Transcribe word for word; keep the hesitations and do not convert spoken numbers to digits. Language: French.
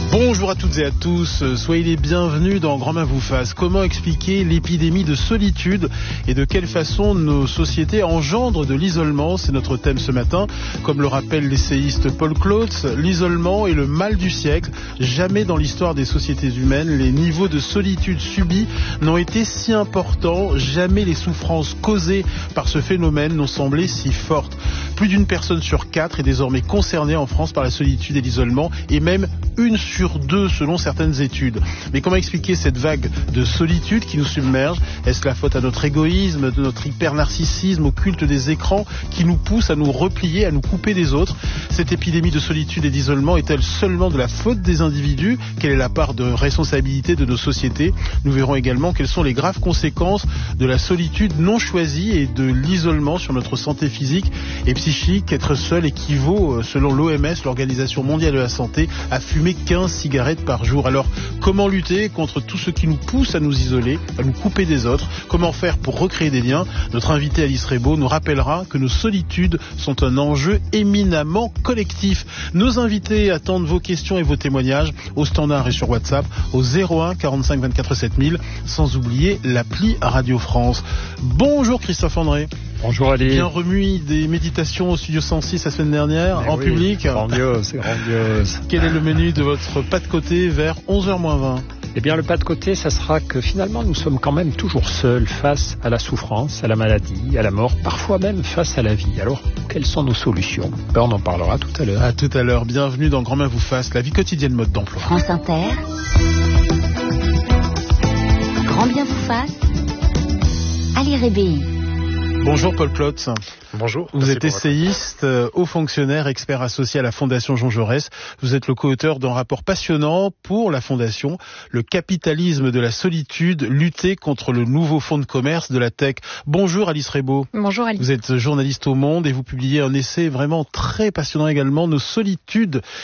Bonjour à toutes et à tous, soyez les bienvenus dans Grand Main vous fasse. Comment expliquer l'épidémie de solitude et de quelle façon nos sociétés engendrent de l'isolement? C'est notre thème ce matin. Comme le rappelle l'essayiste Paul Klotz, l'isolement est le mal du siècle. Jamais dans l'histoire des sociétés humaines, les niveaux de solitude subis n'ont été si importants. Jamais les souffrances causées par ce phénomène n'ont semblé si fortes. Plus d'une personne sur quatre est désormais concernée en France par la solitude et l'isolement, et même une sur deux selon certaines études. Mais comment expliquer cette vague de solitude qui nous submerge? Est-ce la faute à notre égoïsme, de notre hyper-narcissisme, au culte des écrans qui nous pousse à nous replier, à nous couper des autres? Cette épidémie de solitude et d'isolement est-elle seulement de la faute des individus? Quelle est la part de responsabilité de nos sociétés? Nous verrons également quelles sont les graves conséquences de la solitude non choisie et de l'isolement sur notre santé physique et psychique. Être seul équivaut, selon l'O M S, l'Organisation mondiale de la santé, à fumer quinze cigarettes par jour. Alors, comment lutter contre tout ce qui nous pousse à nous isoler, à nous couper des autres? Comment faire pour recréer des liens? Notre invité Alice Rebaud nous rappellera que nos solitudes sont un enjeu éminemment collectif. Nos invités attendent vos questions et vos témoignages au standard et sur WhatsApp au zéro un quarante-cinq vingt-quatre sept mille, sans oublier l'appli Radio France. Bonjour Christophe André. Bonjour Ali. Bien remis des méditations au Studio cent six la semaine dernière, Mais en oui, public. Grandiose, grandiose. Quel est le menu de votre pas de côté vers onze heures moins vingt? Eh bien, le pas de côté, ça sera que finalement, nous sommes quand même toujours seuls face à la souffrance, à la maladie, à la mort, parfois même face à la vie. Alors, quelles sont nos solutions? Ben, on en parlera tout à l'heure. À tout à l'heure. Bienvenue dans Grand Main vous fasse, la vie quotidienne mode d'emploi. France Inter. Grand Bien vous fasse. Ali Rébéi. Bonjour Paul Klotz. Bonjour. Vous êtes essayiste, haut fonctionnaire, expert associé à la Fondation Jean Jaurès. Vous êtes le co-auteur d'un rapport passionnant pour la Fondation, Le capitalisme de la solitude, lutter contre le nouveau fonds de commerce de la tech. Bonjour Alice Rebaud. Bonjour Alice. Vous êtes journaliste au Monde et vous publiez un essai vraiment très passionnant également, Nos solitudes